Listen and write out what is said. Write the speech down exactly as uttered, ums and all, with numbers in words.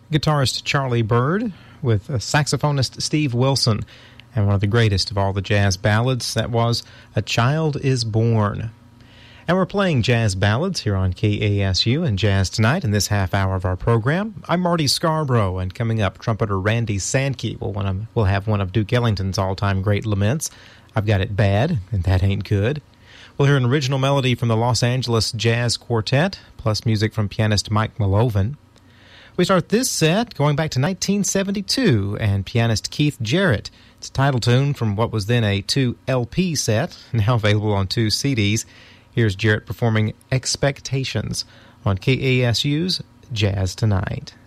guitarist Charlie Byrd with saxophonist Steve Wilson, and one of the greatest of all the jazz ballads, that was A Child is Born. And we're playing jazz ballads here on K A S U and Jazz Tonight in this half hour of our program. I'm Marty Scarborough, and coming up, trumpeter Randy Sankey will, one of, will have one of Duke Ellington's all-time great laments, I've Got It Bad, and That Ain't Good. We'll hear an original melody from the Los Angeles Jazz Quartet, plus music from pianist Mike Mallovin. We start this set going back to nineteen seventy-two, and pianist Keith Jarrett. It's a title tune from what was then a two L P set, now available on two C Ds. Here's Jarrett performing Expectations on K A S U's Jazz Tonight.